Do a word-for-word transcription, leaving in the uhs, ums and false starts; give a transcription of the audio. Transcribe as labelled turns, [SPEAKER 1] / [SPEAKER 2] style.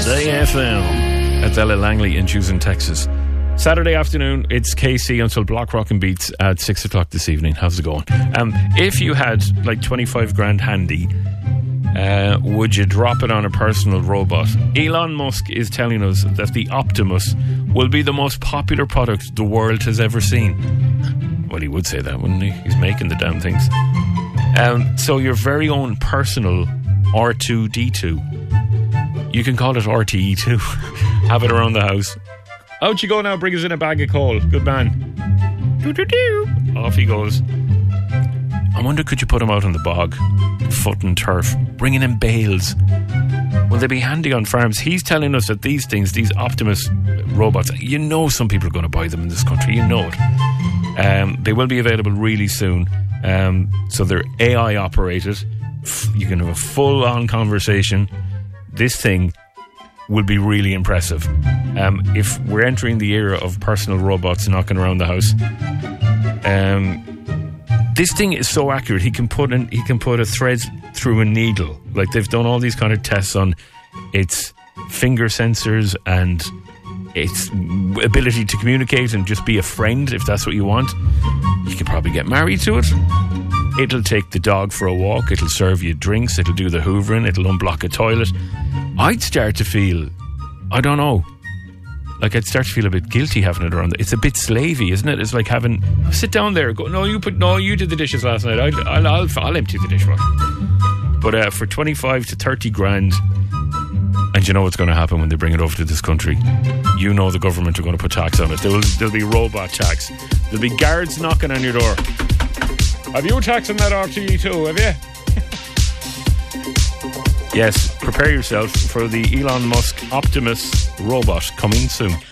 [SPEAKER 1] Today F M. That's Ella Langley in Houston, Texas. Saturday afternoon, it's K C until Block Rockin' Beats at six o'clock this evening. How's it going? Um, if you had like twenty-five grand handy, uh, would you drop it on a personal robot? Elon Musk is telling us that the Optimus will be the most popular product the world has ever seen. Well, he would say that, wouldn't he? He's making the damn things. Um, so your very own personal R two D two. You can call it R T E two. Have it around the house. Out you go now, bring us in a bag of coal. Good man. Doo-doo-doo. Off he goes. I wonder, could you put him out on the bog? Foot and turf. Bringing in bales. Will they be handy on farms? He's telling us that these things, these Optimus robots, you know some people are going to buy them in this country. You know it. Um, they will be available really soon. Um, so they're A I operated. You can have a full-on conversation. This thing will be really impressive. Um, if we're entering the era of personal robots knocking around the house, um, this thing is so accurate. He can put an, he can put a thread through a needle. Like, they've done all these kind of tests on its finger sensors and its ability to communicate and just be a friend, if that's what you want. You could probably get married to it. It'll take the dog for a walk. It'll serve you drinks. It'll do the hoovering. It'll unblock a toilet. I'd start to feel, I don't know, like I'd start to feel a bit guilty having it around. It's a bit slavey, isn't it? It's like having, sit down there, go, no, you put, no, you did the dishes last night. I'll, I'll, I'll, I'll empty the dishwasher. But uh, for twenty-five to thirty grand, and you know what's going to happen when they bring it over to this country? You know the government are going to put tax on it. There will, there'll be robot tax. There'll be guards knocking on your door. Have you taxed on that R T E too, have you? Yes, prepare yourself for the Elon Musk Optimus robot coming soon.